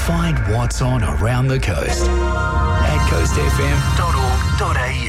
Find what's on around the coast at coastfm.org.au.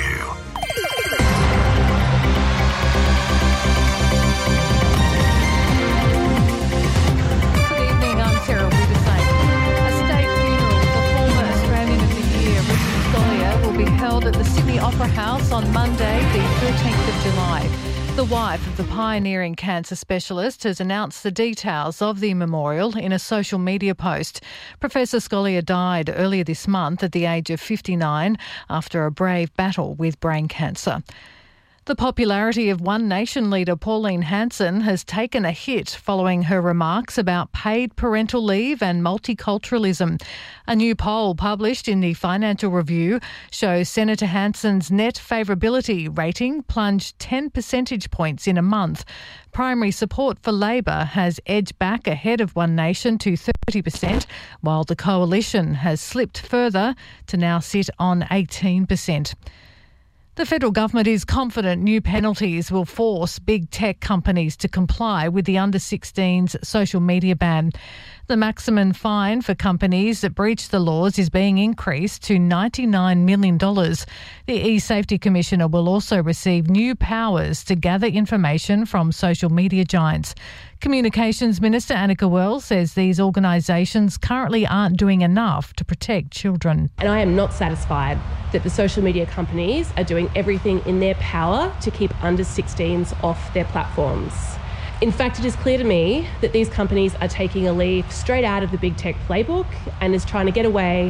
Be held at the Sydney Opera House on Monday, the 13th of July. The wife of the pioneering cancer specialist has announced the details of the memorial in a social media post. Professor Scolyer died earlier this month at the age of 59 after a brave battle with brain cancer. The popularity of One Nation leader Pauline Hanson has taken a hit following her remarks about paid parental leave and multiculturalism. A new poll published in the Financial Review shows Senator Hanson's net favourability rating plunged 10 percentage points in a month. Primary support for Labor has edged back ahead of One Nation to 30%, while the coalition has slipped further to now sit on 18%. The federal government is confident new penalties will force big tech companies to comply with the under-16s social media ban. The maximum fine for companies that breach the laws is being increased to $99 million. The eSafety Commissioner will also receive new powers to gather information from social media giants. Communications Minister Annika Wells says these organisations currently aren't doing enough to protect children. And I am not satisfied that the social media companies are doing everything in their power to keep under-16s off their platforms. In fact, it is clear to me that these companies are taking a leaf straight out of the big tech playbook and are trying to get away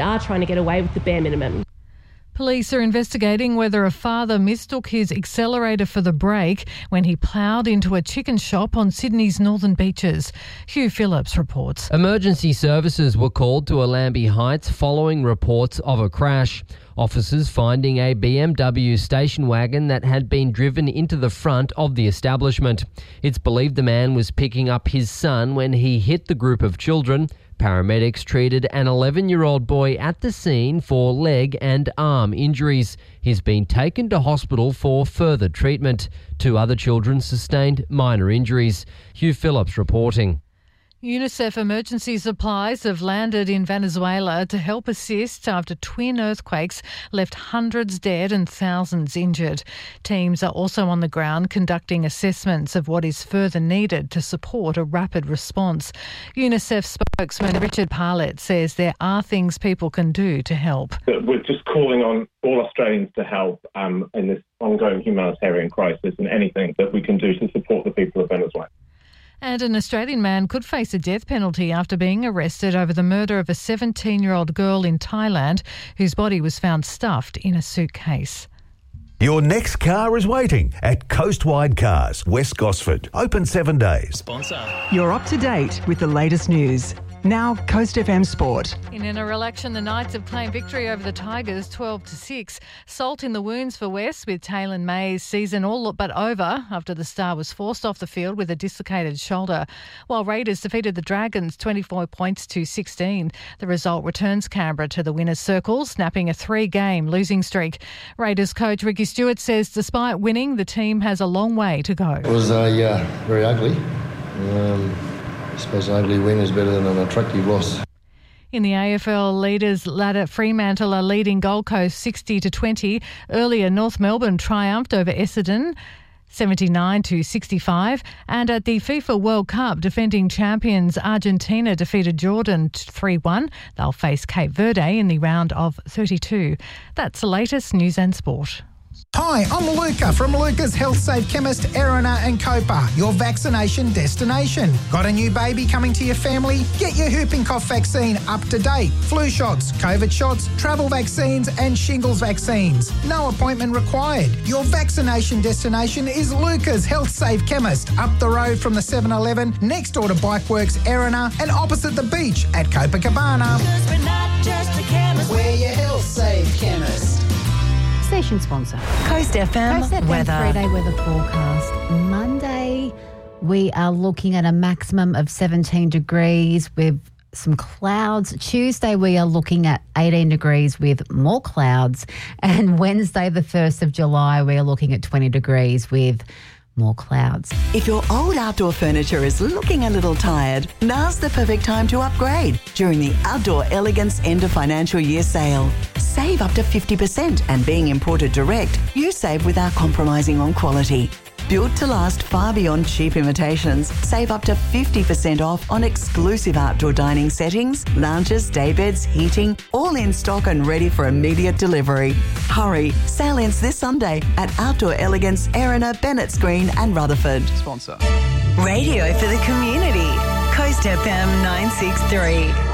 with the bare minimum. Police are investigating whether a father mistook his accelerator for the brake when he ploughed into a chicken shop on Sydney's northern beaches. Hugh Phillips reports. Emergency services were called to Allambie Heights following reports of a crash. Officers finding a BMW station wagon that had been driven into the front of the establishment. It's believed the man was picking up his son when he hit the group of children. Paramedics treated an 11-year-old boy at the scene for leg and arm injuries. He's been taken to hospital for further treatment. 2 other children sustained minor injuries. Hugh Phillips reporting. UNICEF emergency supplies have landed in Venezuela to help assist after twin earthquakes left hundreds dead and thousands injured. Teams are also on the ground conducting assessments of what is further needed to support a rapid response. UNICEF spokesman Richard Parlett says there are things people can do to help. We're just calling on all Australians to help in this ongoing humanitarian crisis, and anything that we can do to support the people of Venezuela. And an Australian man could face a death penalty after being arrested over the murder of a 17-year-old girl in Thailand whose body was found stuffed in a suitcase. Your next car is waiting at Coastwide Cars, West Gosford. Open 7 days. Sponsor. You're up to date with the latest news. Now, Coast FM Sport. In NRL action, the Knights have claimed victory over the Tigers 12-6. Salt in the wounds for West, with Taylor May's season all but over after the star was forced off the field with a dislocated shoulder. While Raiders defeated the Dragons 24 points to 16. The result returns Canberra to the winner's circle, snapping a 3-game losing streak. Raiders coach Ricky Stewart says despite winning, the team has a long way to go. It was very ugly. I suppose an ugly win is better than an attractive loss. In the AFL leaders ladder, Fremantle are leading Gold Coast 60-20. Earlier, North Melbourne triumphed over Essendon 79-65. And at the FIFA World Cup, defending champions Argentina defeated Jordan 3-1. They'll face Cape Verde in the round of 32. That's the latest news and sport. Hi, I'm Luca from Luca's Health Safe Chemist, Erina and Copa, your vaccination destination. Got a new baby coming to your family? Get your whooping cough vaccine up to date. Flu shots, COVID shots, travel vaccines and shingles vaccines. No appointment required. Your vaccination destination is Luca's Health Safe Chemist, up the road from the 7-Eleven, next door to Bikeworks, Erina, and opposite the beach at Copacabana. 'Cause we're not just a chemist, we're your Health Safe Chemist. Station sponsor. Coast FM weather. 3-day weather forecast. Monday, we are looking at a maximum of 17 degrees with some clouds. Tuesday, we are looking at 18 degrees with more clouds. And Wednesday, the 1st of July, we are looking at 20 degrees with more clouds. If your old outdoor furniture is looking a little tired, now's the perfect time to upgrade during the Outdoor Elegance End of Financial Year sale. Save up to 50%, and being imported direct, you save without compromising on quality. Built to last far beyond cheap imitations, save up to 50% off on exclusive outdoor dining settings, lounges, daybeds, heating, all in stock and ready for immediate delivery. Hurry, sale ends this Sunday at Outdoor Elegance, Erina, Bennetts Green and Rutherford. Sponsor. Radio for the community. Coast FM 963.